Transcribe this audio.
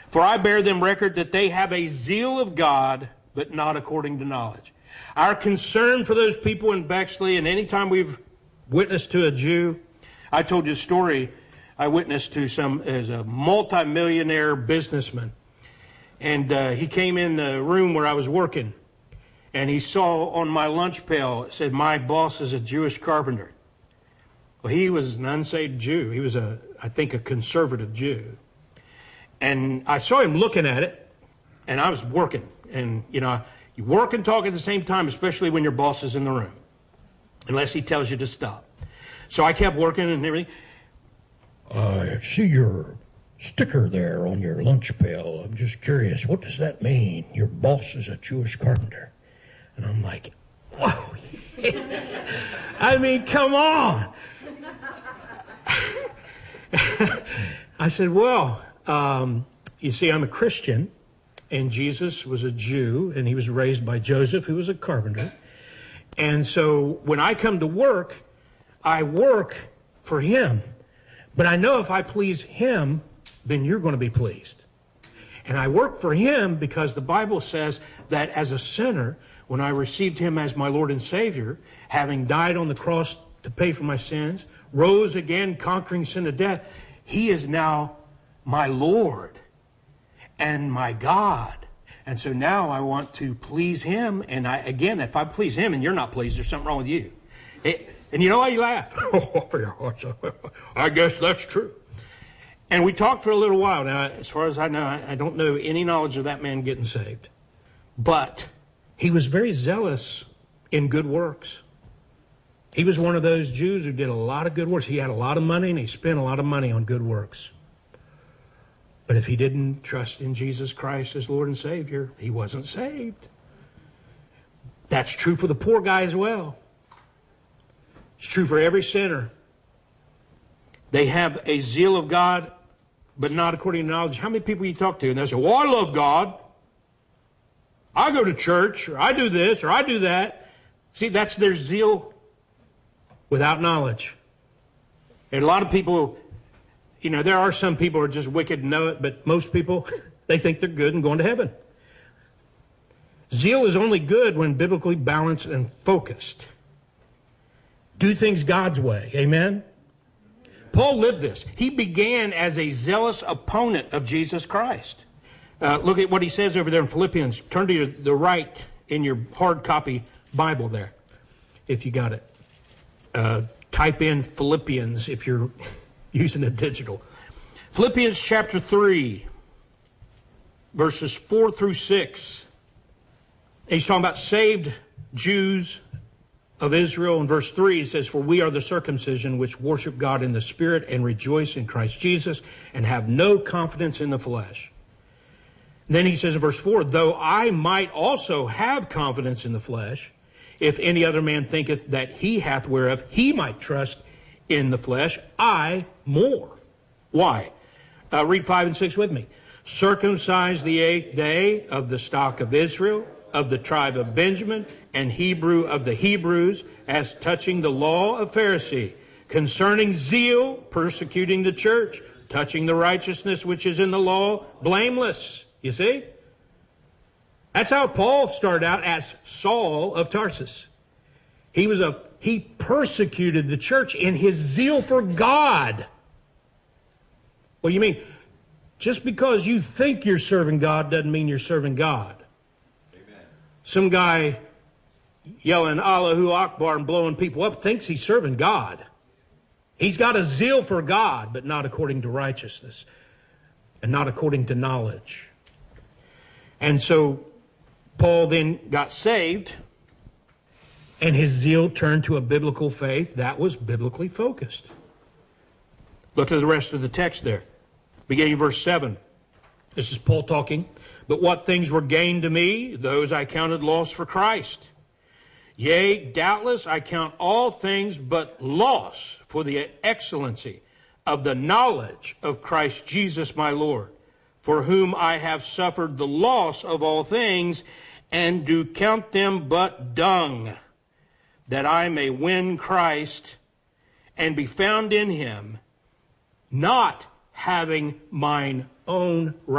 For I bear them record that they have a zeal of God, but not according to knowledge. Our concern for those people in Bexley, and anytime we've witnessed to a Jew, I told you a story. I witnessed to as a multimillionaire businessman. And he came in the room where I was working, and he saw on my lunch pail, it said, "My boss is a Jewish carpenter." Well, he was an unsaved Jew. He was, I think, a conservative Jew. And I saw him looking at it, and I was working. And, you work and talk at the same time, especially when your boss is in the room, unless he tells you to stop. So I kept working and everything. I see your sticker there on your lunch pail. I'm just curious, what does that mean? Your boss is a Jewish carpenter. And I'm like, oh, yes. I mean, come on. I said, well, you see, I'm a Christian, and Jesus was a Jew, and he was raised by Joseph, who was a carpenter. And so when I come to work, I work for him. But I know if I please him, then you're going to be pleased. And I work for him because the Bible says that as a sinner, when I received him as my Lord and Savior, having died on the cross to pay for my sins, rose again, conquering sin and death, he is now my Lord and my God. And so now I want to please him. And again, if I please him and you're not pleased, there's something wrong with you. And you know why you laugh? I guess that's true. And we talked for a little while. Now, as far as I know, I don't know any knowledge of that man getting saved. But he was very zealous in good works. He was one of those Jews who did a lot of good works. He had a lot of money, and he spent a lot of money on good works. But if he didn't trust in Jesus Christ as Lord and Savior, he wasn't saved. That's true for the poor guy as well. It's true for every sinner. They have a zeal of God, but not according to knowledge. How many people you talk to, and they say, well, I love God. I go to church, or I do this, or I do that. See, that's their zeal without knowledge. And a lot of people, there are some people who are just wicked and know it, but most people, they think they're good and going to heaven. Zeal is only good when biblically balanced and focused. Do things God's way. Amen? Paul lived this. He began as a zealous opponent of Jesus Christ. Look at what he says over there in Philippians. Turn to the right in your hard copy Bible there, if you got it. Type in Philippians if you're using a digital. Philippians chapter 3, verses 4 through 6. He's talking about saved Jews of Israel. In verse 3, it says, "For we are the circumcision which worship God in the Spirit and rejoice in Christ Jesus and have no confidence in the flesh." Then he says in verse 4, "Though I might also have confidence in the flesh, if any other man thinketh that he hath whereof he might trust in the flesh, I more." Why? Read 5 and 6 with me. "Circumcised the 8th day, of the stock of Israel, of the tribe of Benjamin, and Hebrew of the Hebrews, as touching the law of Pharisee, concerning zeal, persecuting the church, touching the righteousness which is in the law, blameless." You see? That's how Paul started out as Saul of Tarsus. He persecuted the church in his zeal for God. What do you mean? Just because you think you're serving God doesn't mean you're serving God. Amen. Some guy yelling Allahu Akbar and blowing people up thinks he's serving God. He's got a zeal for God, but not according to righteousness and not according to knowledge. And so Paul then got saved, and his zeal turned to a biblical faith that was biblically focused. Look at the rest of the text there. Beginning of verse 7. This is Paul talking. "But what things were gained to me, those I counted loss for Christ. Yea, doubtless I count all things but loss for the excellency of the knowledge of Christ Jesus my Lord, for whom I have suffered the loss of all things, and do count them but dung, that I may win Christ and be found in him, not having mine own